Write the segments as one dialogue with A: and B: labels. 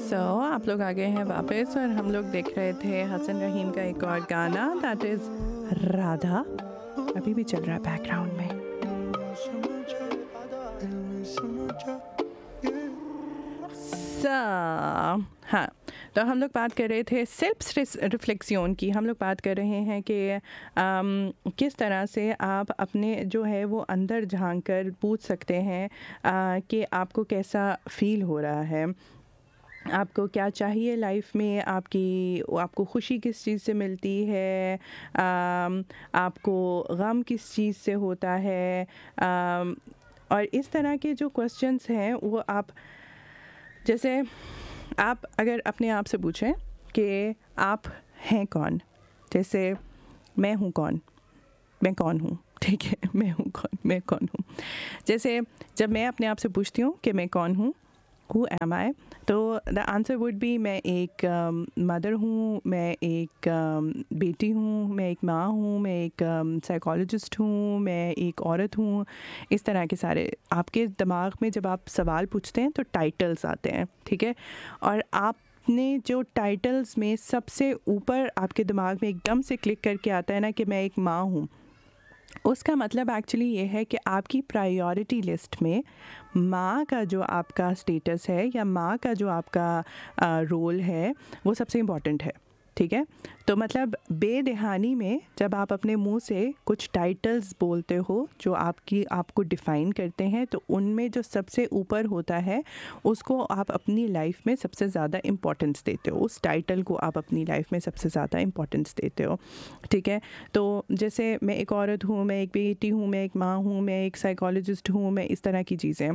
A: आप लोग आ गए हैं वापस और हम लोग देख रहे थे हसन रहीम का एक और गाना दैट इज़ राधा, अभी भी चल रहा है बैकग्राउंड में। हाँ, तो हम लोग बात कर रहे थे सेल्फ रिफ्लेक्शन की। हम लोग बात कर रहे हैं कि किस तरह से आप अपने जो है वो अंदर झांक कर पूछ सकते हैं कि आपको कैसा फील हो रहा है, आपको क्या चाहिए लाइफ में, आपको खुशी किस चीज़ से मिलती है, आपको गम किस चीज़ से होता है। और इस तरह के जो क्वेश्चंस हैं वो आप जैसे आप अगर अपने आप से पूछें कि आप हैं कौन, जैसे मैं हूँ कौन, मैं कौन हूँ, ठीक है, मैं हूँ कौन, मैं कौन हूँ। जैसे जब मैं अपने आप से पूछती हूँ कि मैं कौन हूँ, हु एम आई, तो द आंसर वुड बी मैं एक मदर हूँ, मैं एक बेटी हूँ, मैं एक माँ हूँ, मैं एक साइकोलॉजिस्ट हूँ, मैं एक औरत हूँ। इस तरह के सारे आपके दिमाग में जब आप सवाल पूछते हैं तो टाइटल्स आते हैं, ठीक है। और आपने जो टाइटल्स में सबसे ऊपर आपके दिमाग में एकदम से क्लिक करके आता है ना कि मैं एक माँ हूँ, उसका मतलब एक्चुअली ये है कि आपकी प्रायोरिटी लिस्ट में माँ का जो आपका स्टेटस है या माँ का जो आपका रोल है वो सबसे इम्पॉर्टेंट है, ठीक है। तो मतलब बेदहानी में जब आप अपने मुंह से कुछ टाइटल्स बोलते हो जो आपको डिफ़ाइन करते हैं, तो उनमें जो सबसे ऊपर होता है उसको आप अपनी लाइफ में सबसे ज़्यादा इम्पोर्टेंस देते हो, उस टाइटल को आप अपनी लाइफ में सबसे ज़्यादा इम्पोर्टेंस देते हो, ठीक है। तो जैसे मैं एक औरत हूँ, मैं एक बेटी हूँ, मैं एक माँ हूँ, मैं एक साइकोलॉजिस्ट हूँ, मैं इस तरह की चीज़ें।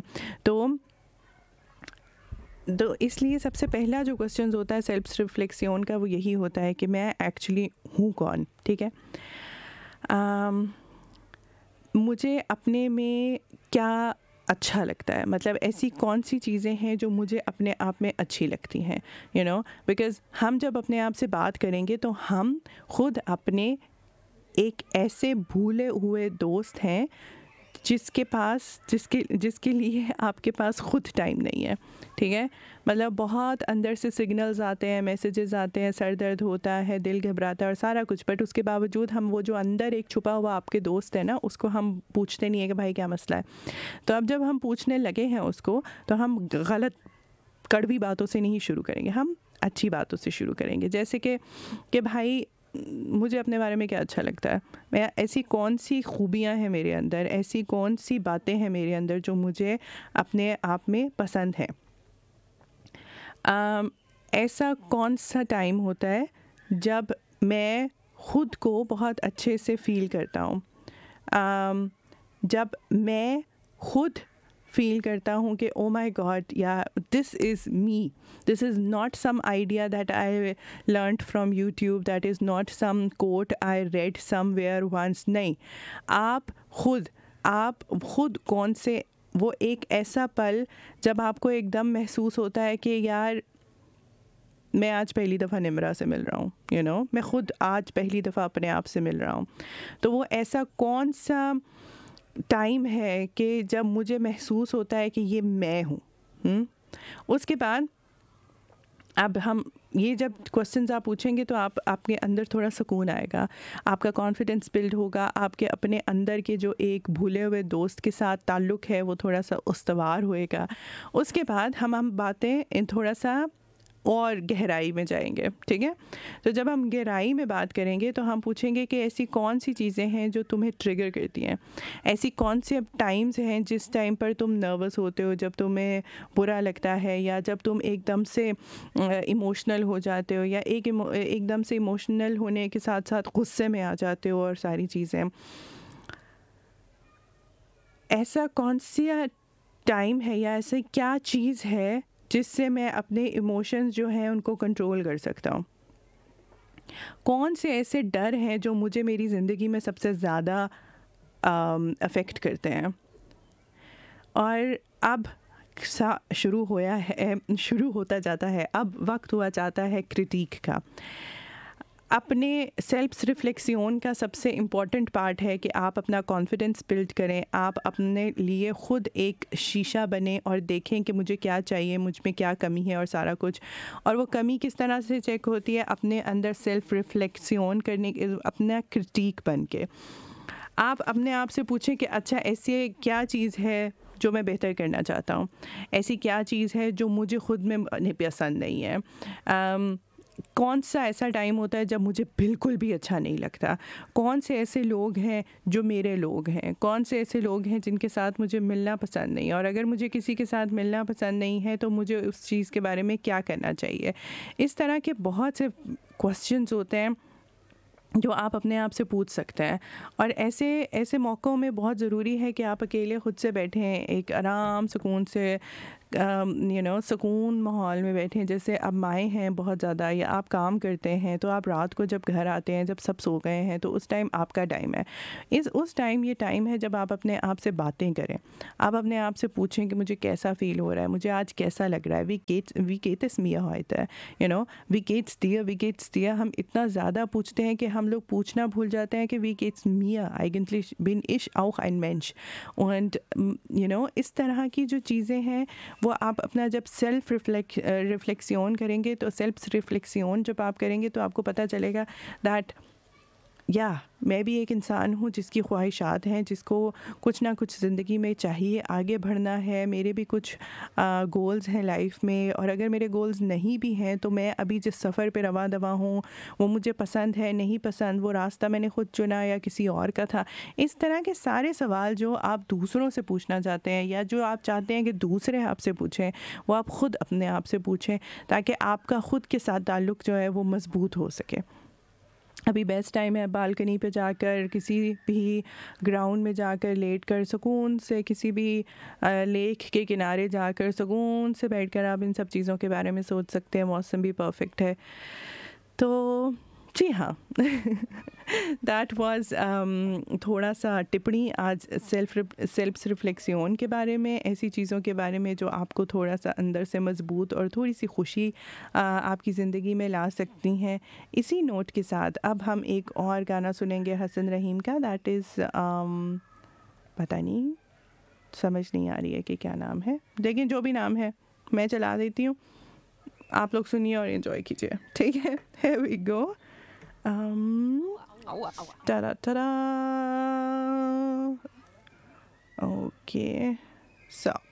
A: तो इसलिए सबसे पहला जो क्वेश्चन होता है सेल्फ रिफ्लेक्शन का वो यही होता है कि मैं एक्चुअली हूँ कौन, ठीक है। मुझे अपने में क्या अच्छा लगता है, मतलब ऐसी कौन सी चीज़ें हैं जो मुझे अपने आप में अच्छी लगती हैं, यू नो, बिकॉज़ हम जब अपने आप से बात करेंगे तो हम खुद अपने एक ऐसे भूले हुए दोस्त हैं जिसके लिए आपके पास खुद टाइम नहीं है, ठीक है। मतलब बहुत अंदर से सिग्नल्स आते हैं, मैसेजेस आते हैं, सर दर्द होता है, दिल घबराता है और सारा कुछ, बट उसके बावजूद हम वो जो अंदर एक छुपा हुआ आपके दोस्त है ना, उसको हम पूछते नहीं है कि भाई क्या मसला है। तो अब जब हम पूछने लगे हैं उसको, तो हम गलत कड़वी बातों से नहीं शुरू करेंगे, हम अच्छी बातों से शुरू करेंगे। जैसे कि भाई मुझे अपने बारे में क्या अच्छा लगता है, मैं ऐसी कौन सी खूबियाँ हैं मेरे अंदर, ऐसी कौन सी बातें हैं मेरे अंदर जो मुझे अपने आप में पसंद है। ऐसा कौन सा टाइम होता है जब मैं खुद को बहुत अच्छे से फील करता हूँ, जब मैं खुद फील करता हूँ कि ओ माई गॉड, या this is me, this is not some idea that I learned from YouTube, that is not some coat I read somewhere once. नहीं, आप खुद कौन से, वो एक ऐसा पल जब आपको एकदम महसूस होता है कि यार मैं आज पहली दफ़ा निम्रा से मिल रहा हूँ, यू नो, मैं खुद आज पहली दफ़ा अपने आप से मिल रहा हूँ। तो वो ऐसा कौन सा टाइम है कि जब मुझे महसूस होता है कि ये मैं हूँ। उसके बाद अब हम ये जब क्वेश्चंस आप पूछेंगे तो आपके अंदर थोड़ा सुकून आएगा, आपका कॉन्फिडेंस बिल्ड होगा, आपके अपने अंदर के जो एक भूले हुए दोस्त के साथ ताल्लुक़ है वो थोड़ा सा उस्तवार होएगा। उसके बाद हम बातें थोड़ा सा और गहराई में जाएंगे, ठीक है। तो जब हम गहराई में बात करेंगे तो हम पूछेंगे कि ऐसी कौन सी चीज़ें हैं जो तुम्हें ट्रिगर करती हैं, ऐसी कौन से अब टाइम्स हैं जिस टाइम पर तुम नर्वस होते हो, जब तुम्हें बुरा लगता है, या जब तुम एकदम से इमोशनल हो जाते हो, या एकदम से इमोशनल होने के साथ साथ गुस्से में आ जाते हो, और सारी चीज़ें। ऐसा कौन सा टाइम है या ऐसे क्या चीज़ है जिससे मैं अपने इमोशंस जो हैं उनको कंट्रोल कर सकता हूँ। कौन से ऐसे डर हैं जो मुझे मेरी ज़िंदगी में सबसे ज़्यादा अफेक्ट करते हैं। और अब शुरू होता जाता है, अब वक्त हुआ जाता है क्रिटिक का। अपने सेल्फ रिफ्लेक्शन का सबसे इम्पॉर्टेंट पार्ट है कि आप अपना कॉन्फिडेंस बिल्ड करें, आप अपने लिए ख़ुद एक शीशा बने और देखें कि मुझे क्या चाहिए, मुझ में क्या कमी है और सारा कुछ। और वो कमी किस तरह से चेक होती है? अपने अंदर सेल्फ रिफ्लेक्शन करने के, अपना क्रिटिक बन के आप अपने आप से पूछें कि अच्छा ऐसी क्या चीज़ है जो मैं बेहतर करना चाहता हूँ, ऐसी क्या चीज़ है जो मुझे ख़ुद में नहीं पसंद नहीं है। कौन सा ऐसा टाइम होता है जब मुझे बिल्कुल भी अच्छा नहीं लगता, कौन से ऐसे लोग हैं जो मेरे लोग हैं, कौन से ऐसे लोग हैं जिनके साथ मुझे मिलना पसंद नहीं, और अगर मुझे किसी के साथ मिलना पसंद नहीं है तो मुझे उस चीज़ के बारे में क्या करना चाहिए। इस तरह के बहुत से क्वेश्चंस होते हैं जो आप अपने आप से पूछ सकते हैं। और ऐसे ऐसे मौक़ों में बहुत ज़रूरी है कि आप अकेले ख़ुद से बैठें, एक आराम सुकून से सुकून माहौल में बैठें। जैसे अब माएँ हैं बहुत ज़्यादा, या आप काम करते हैं तो आप रात को जब घर आते हैं, जब सब सो गए हैं, तो उस टाइम आपका टाइम है। उस टाइम ये टाइम है जब आप अपने आप से बातें करें। आप अपने आप से पूछें कि मुझे कैसा फ़ील हो रहा है, मुझे आज कैसा लग रहा है। wie geht es mir heute? wie geht's dir? हम इतना ज़्यादा पूछते हैं कि हम लोग पूछना भूल जाते हैं कि wie geht's mir? Eigentlich bin ich auch ein Mensch। und इस तरह की जो चीज़ें हैं वो आप अपना जब सेल्फ रिफ्लेक्शन करेंगे, तो सेल्फ रिफ्लेक्शन जब आप करेंगे तो आपको पता चलेगा दैट मैं भी एक इंसान हूँ जिसकी ख्वाहिशात हैं, जिसको कुछ ना कुछ ज़िंदगी में चाहिए, आगे बढ़ना है। मेरे भी कुछ गोल्स हैं लाइफ में, और अगर मेरे गोल्स नहीं भी हैं तो मैं अभी जिस सफ़र पे रवा दवा हूँ वो मुझे पसंद है नहीं पसंद, वो रास्ता मैंने ख़ुद चुना या किसी और का था। इस तरह के सारे सवाल जो आप दूसरों से पूछना चाहते हैं या जो आप चाहते हैं कि दूसरे आपसे पूछें, वो आप ख़ुद अपने आप से पूछें, ताकि आपका ख़ुद के साथ ताल्लुक़ जो है वो मज़बूत हो सके। अभी बेस्ट टाइम है बालकनी पे जाकर, किसी भी ग्राउंड में जाकर लेट कर सुकून से, किसी भी लेक के किनारे जाकर सुकून से बैठकर आप इन सब चीज़ों के बारे में सोच सकते हैं। मौसम भी परफेक्ट है, तो जी हाँ दैट वाज थोड़ा सा टिप्पणी आज सेल्फ रिफ्लेक्शन के बारे में, ऐसी चीज़ों के बारे में जो आपको थोड़ा सा अंदर से मज़बूत और थोड़ी सी खुशी आपकी ज़िंदगी में ला सकती हैं। इसी नोट के साथ अब हम एक और गाना सुनेंगे हसन रहीम का, दैट इज़ पता नहीं, समझ नहीं आ रही है कि क्या नाम है, लेकिन जो भी नाम है मैं चला देती हूँ, आप लोग सुनिए और एंजॉय कीजिए, ठीक है। Here we go. Ta-da. Okay. So